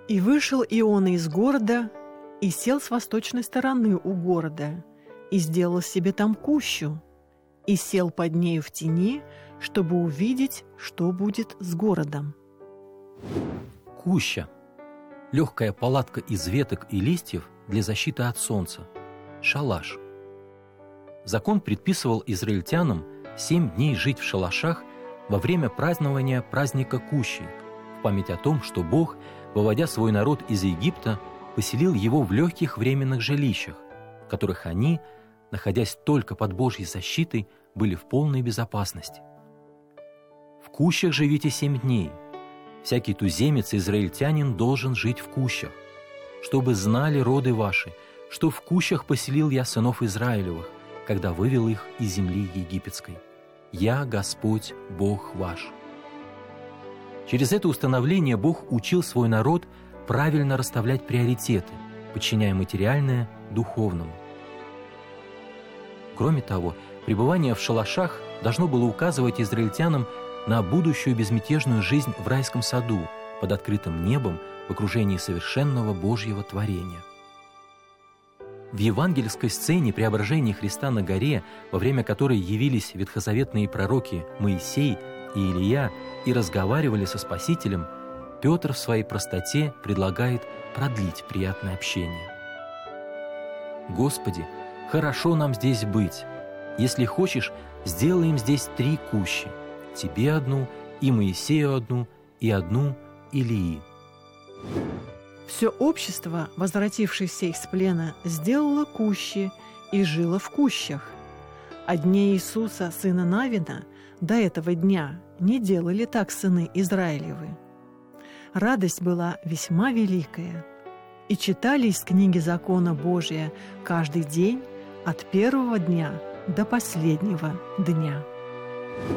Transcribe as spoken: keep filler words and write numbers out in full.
И вышел Иона из города, и сел с восточной стороны у города, и сделал себе там кущу, и сел под нею в тени, чтобы увидеть, что будет с городом. Куща – легкая палатка из веток и листьев для защиты от солнца. Шалаш. Закон предписывал израильтянам семь дней жить в шалашах во время празднования праздника Кущи, в память о том, что Бог, выводя свой народ из Египта, поселил его в легких временных жилищах, в которых они, находясь только под Божьей защитой, были в полной безопасности. В кущах живите семь дней. Всякий туземец и израильтянин должен жить в кущах, чтобы знали роды ваши, что в кущах поселил я сынов Израилевых, когда вывел их из земли египетской. Я Господь, Бог ваш». Через это установление Бог учил свой народ правильно расставлять приоритеты, подчиняя материальное духовному. Кроме того, пребывание в шалашах должно было указывать израильтянам на будущую безмятежную жизнь в райском саду под открытым небом в окружении совершенного Божьего творения. В евангельской сцене преображения Христа на горе, во время которой явились ветхозаветные пророки Моисей и Илия и разговаривали со Спасителем, Петр в своей простоте предлагает продлить приятное общение. «Господи, хорошо нам здесь быть. Если хочешь, сделаем здесь три кущи. Тебе одну, и Моисею одну, и одну Илии». Все общество, возвратившееся из плена, сделало кущи и жило в кущах. О дне Иисуса, сына Навина, до этого дня не делали так сыны Израилевы. Радость была весьма великая, и читали из книги закона Божия каждый день от первого дня до последнего дня.